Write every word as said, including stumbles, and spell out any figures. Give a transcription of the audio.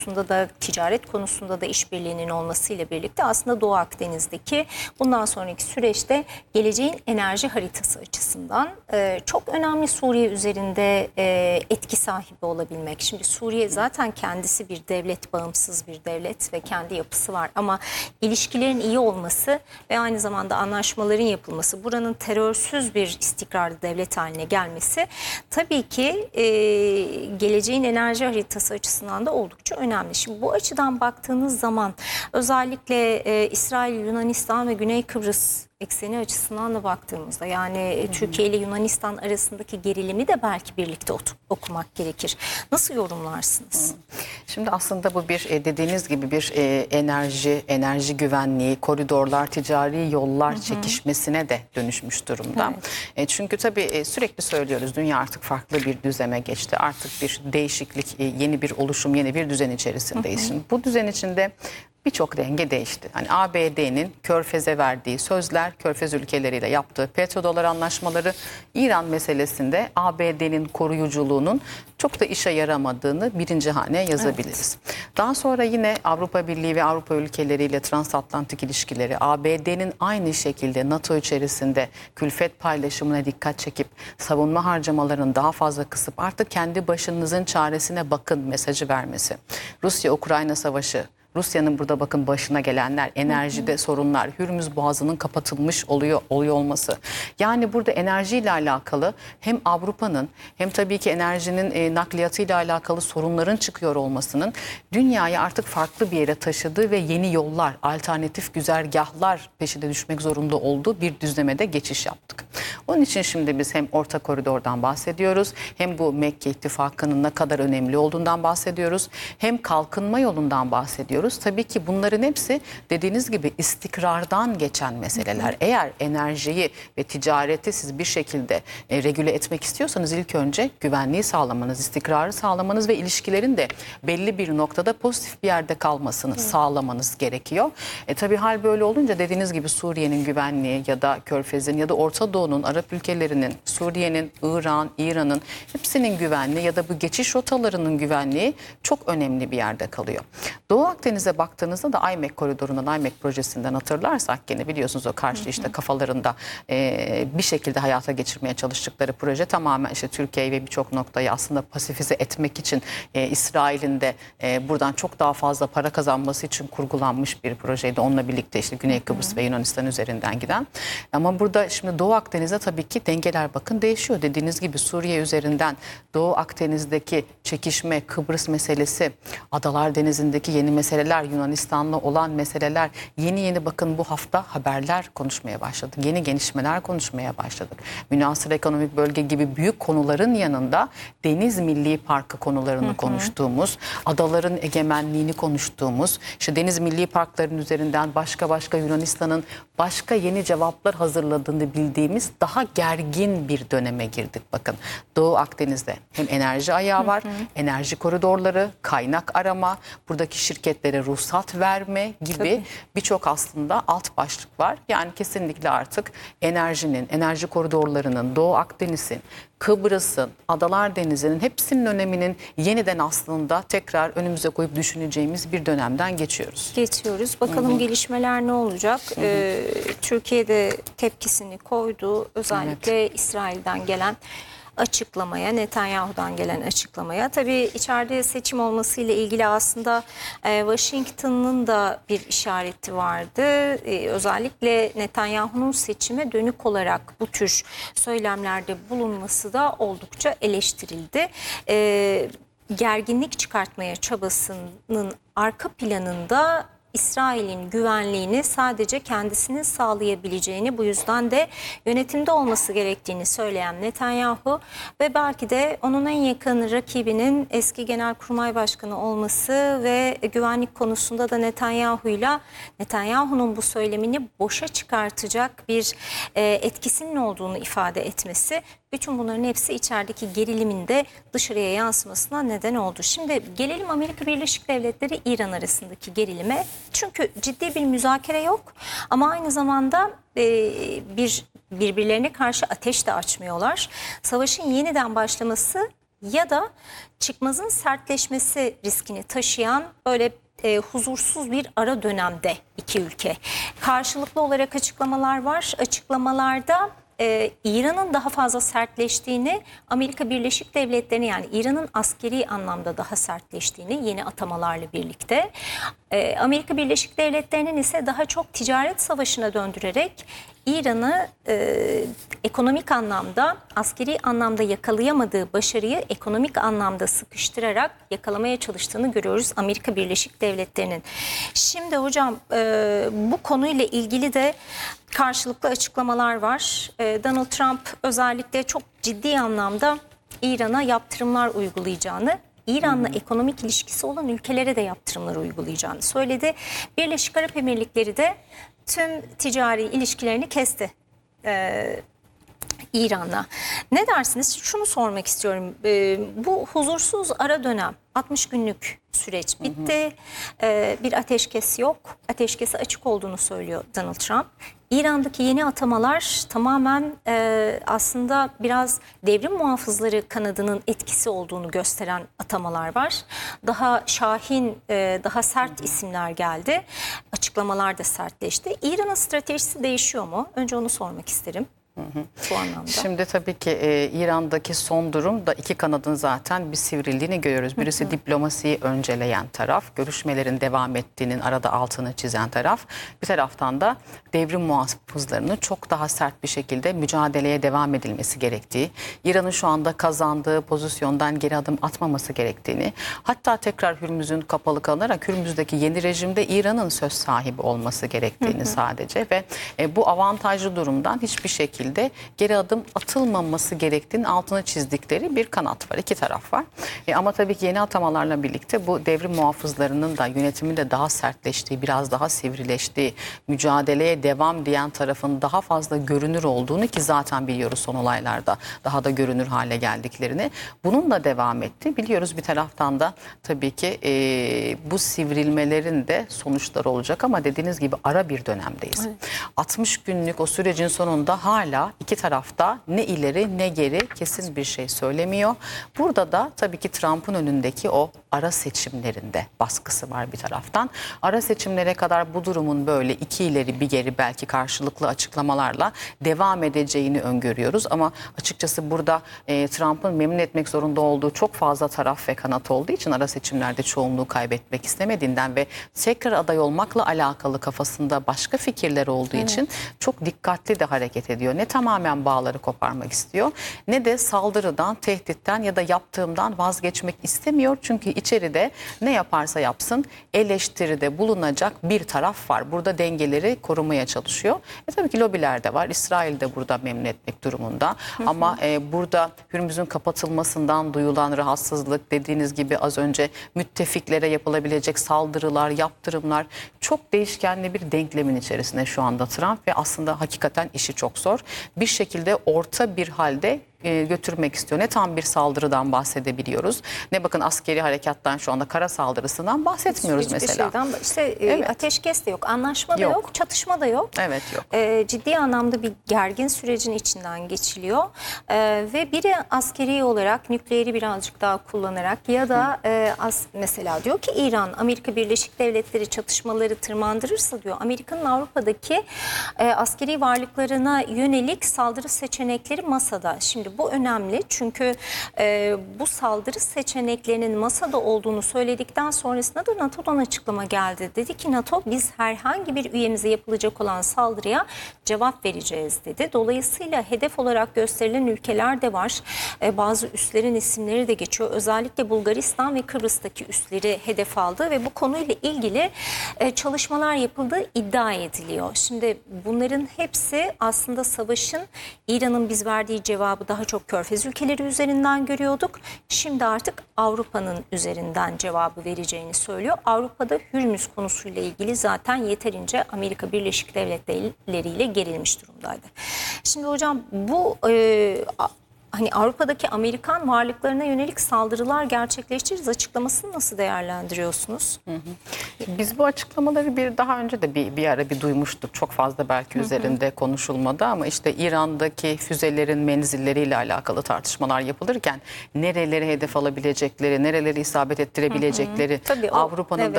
konusunda da ticaret konusunda da işbirliğinin olmasıyla birlikte aslında Doğu Akdeniz'deki bundan sonraki süreçte geleceğin enerji haritası açısından e, çok önemli Suriye üzerinde e, etki sahibi olabilmek. Şimdi Suriye zaten kendisi bir devlet, bağımsız bir devlet ve kendi yapısı var ama ilişkilerin iyi olması ve aynı zamanda anlaşmaların yapılması, buranın terörsüz bir istikrarlı devlet haline gelmesi tabii ki e, geleceğin enerji haritası açısından da oldukça önemli. Şimdi bu açıdan baktığınız zaman özellikle e, İsrail, Yunanistan ve Güney Kıbrıs ekseni açısından da baktığımızda yani hı hı. Türkiye ile Yunanistan arasındaki gerilimi de belki birlikte okumak gerekir. Nasıl yorumlarsınız? Şimdi aslında bu bir dediğiniz gibi bir enerji, enerji güvenliği, koridorlar, ticari yollar hı hı. çekişmesine de dönüşmüş durumda. Evet. Çünkü tabii sürekli söylüyoruz, dünya artık farklı bir düzeme geçti. Artık bir değişiklik, yeni bir oluşum, yeni bir düzen içerisindeyiz. Şimdi bu düzen içinde birçok renge değişti. Hani A B D'nin Körfez'e verdiği sözler, Körfez ülkeleriyle yaptığı petrodolar anlaşmaları, İran meselesinde A B D'nin koruyuculuğunun çok da işe yaramadığını birinci hane yazabiliriz. Evet. Daha sonra yine Avrupa Birliği ve Avrupa ülkeleriyle transatlantik ilişkileri, A B D'nin aynı şekilde NATO içerisinde külfet paylaşımına dikkat çekip savunma harcamalarını daha fazla kısıp artık kendi başınızın çaresine bakın mesajı vermesi. Rusya-Ukrayna savaşı, Rusya'nın burada bakın başına gelenler, enerjide hı hı. sorunlar, Hürmüz Boğazı'nın kapatılmış oluyor oluyor olması. Yani burada enerjiyle alakalı hem Avrupa'nın hem tabii ki enerjinin e, nakliyatıyla alakalı sorunların çıkıyor olmasının dünyayı artık farklı bir yere taşıdığı ve yeni yollar, alternatif güzergahlar peşinde düşmek zorunda olduğu bir düzlemede geçiş yaptık. Onun için şimdi biz hem orta koridordan bahsediyoruz, hem bu Mekke ittifakının ne kadar önemli olduğundan bahsediyoruz, hem kalkınma yolundan bahsediyoruz. Tabii ki bunların hepsi dediğiniz gibi istikrardan geçen meseleler. Hı hı. Eğer enerjiyi ve ticareti siz bir şekilde e, regüle etmek istiyorsanız ilk önce güvenliği sağlamanız, istikrarı sağlamanız ve ilişkilerin de belli bir noktada pozitif bir yerde kalmasını hı. sağlamanız gerekiyor. E, tabii hal böyle olunca dediğiniz gibi Suriye'nin güvenliği ya da Körfez'in ya da Orta Doğu'nun, Arap ülkelerinin, Suriye'nin, İran, İran'ın hepsinin güvenliği ya da bu geçiş rotalarının güvenliği çok önemli bir yerde kalıyor. Doğu Akdeniz'e baktığınızda da IMEC koridorundan, IMEC projesinden hatırlarsak gene biliyorsunuz o karşı işte kafalarında e, bir şekilde hayata geçirmeye çalıştıkları proje tamamen işte Türkiye ve birçok noktayı aslında pasifize etmek için e, İsrail'in de e, buradan çok daha fazla para kazanması için kurgulanmış bir projeydi. Onunla birlikte işte Güney Kıbrıs ve Yunanistan üzerinden giden. Ama burada şimdi Doğu Akdeniz'de tabii ki dengeler bakın değişiyor. Dediğiniz gibi Suriye üzerinden Doğu Akdeniz'deki çekişme, Kıbrıs meselesi, Adalar Denizi'ndeki yeni meseleler, Yunanistan'la olan meseleler, yeni yeni bakın bu hafta haberler konuşmaya başladık. Yeni gelişmeler konuşmaya başladık. Münhasır ekonomik bölge gibi büyük konuların yanında Deniz Milli Parkı konularını hı hı. konuştuğumuz, adaların egemenliğini konuştuğumuz, işte Deniz Milli Parkların üzerinden başka başka Yunanistan'ın başka yeni cevaplar hazırladığını bildiğimiz daha gergin bir döneme girdik. Bakın Doğu Akdeniz'de hem enerji ayağı var, hı hı. enerji koridorları, kaynak arama, buradaki şirketlere ruhsat verme gibi birçok aslında alt başlık var. Yani kesinlikle artık enerjinin, enerji koridorlarının, Doğu Akdeniz'in, Kıbrıs'ın, Adalar Denizi'nin hepsinin öneminin yeniden aslında tekrar önümüze koyup düşüneceğimiz bir dönemden geçiyoruz. Geçiyoruz. Bakalım Hı-hı. gelişmeler ne olacak? Ee, Türkiye'de tepkisini koydu. Özellikle evet. İsrail'den gelen açıklamaya, Netanyahu'dan gelen açıklamaya. Tabii içeride seçim olmasıyla ilgili aslında e, Washington'ın da bir işareti vardı. E, özellikle Netanyahu'nun seçime dönük olarak bu tür söylemlerde bulunması da oldukça eleştirildi. E, gerginlik çıkartmaya çabasının arka planında İsrail'in güvenliğini sadece kendisinin sağlayabileceğini, bu yüzden de yönetimde olması gerektiğini söyleyen Netanyahu ve belki de onun en yakın rakibinin eski Genelkurmay Başkanı olması ve güvenlik konusunda da Netanyahu'yla Netanyahu'nun bu söylemini boşa çıkartacak bir e, etkisinin olduğunu ifade etmesi, bütün bunların hepsi içerideki gerilimin de dışarıya yansımasına neden oldu. Şimdi gelelim Amerika Birleşik Devletleri İran arasındaki gerilime. Çünkü ciddi bir müzakere yok ama aynı zamanda e, bir birbirlerine karşı ateş de açmıyorlar. Savaşın yeniden başlaması ya da çıkmazın sertleşmesi riskini taşıyan böyle e, huzursuz bir ara dönemde iki ülke. Karşılıklı olarak açıklamalar var. Açıklamalarda Ee, İran'ın daha fazla sertleştiğini, Amerika Birleşik Devletleri'nin yani İran'ın askeri anlamda daha sertleştiğini yeni atamalarla birlikte, ee, Amerika Birleşik Devletleri'nin ise daha çok ticaret savaşına döndürerek İran'ı e, ekonomik anlamda, askeri anlamda yakalayamadığı başarıyı ekonomik anlamda sıkıştırarak yakalamaya çalıştığını görüyoruz Amerika Birleşik Devletleri'nin. Şimdi hocam e, bu konuyla ilgili de karşılıklı açıklamalar var. E, Donald Trump özellikle çok ciddi anlamda İran'a yaptırımlar uygulayacağını, İran'la ekonomik ilişkisi olan ülkelere de yaptırımlar uygulayacağını söyledi. Birleşik Arap Emirlikleri de tüm ticari ilişkilerini kesti Ee, İran'la. Ne dersiniz? Şunu sormak istiyorum. Ee, bu huzursuz ara dönem altmış günlük süreç bitti. Hı hı. Ee, bir ateşkes yok. Ateşkesi açık olduğunu söylüyor Donald Trump. İran'daki yeni atamalar tamamen e, aslında biraz devrim muhafızları kanadının etkisi olduğunu gösteren atamalar var. Daha şahin, e, daha sert isimler geldi. Açıklamalar da sertleşti. İran'ın stratejisi değişiyor mu? Önce onu sormak isterim. Hı hı. Bu anlamda. Şimdi tabii ki e, İran'daki son durum da iki kanadın zaten bir sivrildiğini görüyoruz. Birisi hı hı. diplomasiyi önceleyen taraf, görüşmelerin devam ettiğinin arada altını çizen taraf. Bir taraftan da devrim muhafızlarının çok daha sert bir şekilde mücadeleye devam edilmesi gerektiği, İran'ın şu anda kazandığı pozisyondan geri adım atmaması gerektiğini, hatta tekrar Hürmüz'ün kapalı kalınarak Hürmüz'deki yeni rejimde İran'ın söz sahibi olması gerektiğini hı hı. sadece ve e, bu avantajlı durumdan hiçbir şekilde de geri adım atılmaması gerektiğinin altını çizdikleri bir kanat var. İki taraf var. E ama tabii ki yeni atamalarla birlikte bu devrim muhafızlarının da yönetimin de daha sertleştiği, biraz daha sivrileştiği, mücadeleye devam diyen tarafın daha fazla görünür olduğunu ki zaten biliyoruz son olaylarda daha da görünür hale geldiklerini. Bununla devam etti. Biliyoruz bir taraftan da tabii ki e, bu sivrilmelerin de sonuçları olacak ama dediğiniz gibi ara bir dönemdeyiz. Evet. altmış günlük o sürecin sonunda hala iki tarafta ne ileri ne geri kesin bir şey söylemiyor. Burada da tabii ki Trump'ın önündeki o ara seçimlerinde baskısı var bir taraftan. Ara seçimlere kadar bu durumun böyle iki ileri bir geri belki karşılıklı açıklamalarla devam edeceğini öngörüyoruz. Ama açıkçası burada e, Trump'ın memnun etmek zorunda olduğu çok fazla taraf ve kanat olduğu için ara seçimlerde çoğunluğu kaybetmek istemediğinden ve tekrar aday olmakla alakalı kafasında başka fikirler olduğu evet. için çok dikkatli de hareket ediyor. Ne tamamen bağları koparmak istiyor ne de saldırıdan, tehditten ya da yaptığımdan vazgeçmek istemiyor. Çünkü içeride ne yaparsa yapsın eleştiride bulunacak bir taraf var. Burada dengeleri korumaya çalışıyor. E tabii ki lobiler de var. İsrail de burada memnun etmek durumunda. Hı hı. Ama e, burada Hürmüz'ün kapatılmasından duyulan rahatsızlık, dediğiniz gibi az önce müttefiklere yapılabilecek saldırılar, yaptırımlar, çok değişkenli bir denklemin içerisinde şu anda Trump ve aslında hakikaten işi çok zor. Bir şekilde orta bir halde e, götürmek istiyor. Ne tam bir saldırıdan bahsedebiliyoruz, ne bakın askeri harekattan, şu anda kara saldırısından bahsetmiyoruz Hiçbir mesela. Şeyden, işte e, evet. ateşkes de yok, anlaşma da yok, yok çatışma da yok. Evet yok. E, ciddi anlamda bir gergin sürecin içinden geçiliyor e, ve biri askeri olarak nükleeri birazcık daha kullanarak ya da e, as, mesela diyor ki İran, Amerika Birleşik Devletleri çatışmaları tırmandırırsa diyor, Amerika'nın Avrupa'daki e, askeri varlıklarına yönelik saldırı seçenekleri masada. Şimdi bu önemli çünkü e, bu saldırı seçeneklerinin masada olduğunu söyledikten sonrasında da NATO'dan açıklama geldi. Dedi ki NATO, biz herhangi bir üyemize yapılacak olan saldırıya cevap vereceğiz dedi. Dolayısıyla hedef olarak gösterilen ülkeler de var. E, bazı üslerin isimleri de geçiyor. Özellikle Bulgaristan ve Kıbrıs'taki üsleri hedef aldı ve bu konuyla ilgili e, çalışmalar yapıldığı iddia ediliyor. Şimdi bunların hepsi aslında savaşın, İran'ın biz verdiği cevabı daha çok Körfez ülkeleri üzerinden görüyorduk. Şimdi artık Avrupa'nın üzerinden cevabı vereceğini söylüyor. Avrupa'da Hürmüz konusuyla ilgili zaten yeterince Amerika Birleşik Devletleri ile gerilmiş durumdaydı. Şimdi hocam bu e, hani Avrupa'daki Amerikan varlıklarına yönelik saldırılar gerçekleştiririz açıklamasını nasıl değerlendiriyorsunuz? Hı hı. Biz bu açıklamaları bir daha önce de bir, bir ara bir duymuştuk. Çok fazla belki hı hı. üzerinde konuşulmadı ama işte İran'daki füzelerin menzilleriyle alakalı tartışmalar yapılırken nereleri hedef alabilecekleri, nereleri isabet ettirebilecekleri, Avrupa'nın evet.